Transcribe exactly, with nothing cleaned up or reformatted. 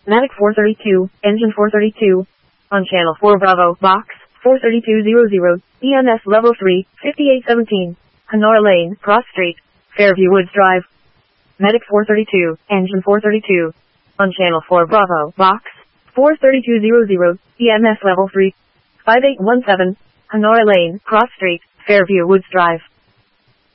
Matic four thirty-two, engine four thirty-two. On channel four Bravo, box, four thirty-two hundred, E M S level three, fifty-eight seventeen. Honora Lane, Cross Street, Fairview Woods Drive. Medic four thirty-two, engine four thirty-two. On channel four Bravo, box, four thirty-two hundred, E M S level three, five eight one seven. Honora Lane, Cross Street, Fairview Woods Drive.